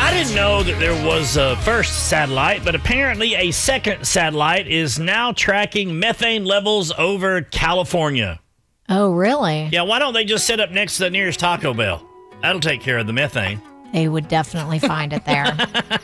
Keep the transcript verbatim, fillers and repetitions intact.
I didn't know that there was a first satellite, but apparently a second satellite is now tracking methane levels over California. Oh, really? Yeah, why don't they just set up next to the nearest Taco Bell? That'll take care of the methane. They would definitely find it there.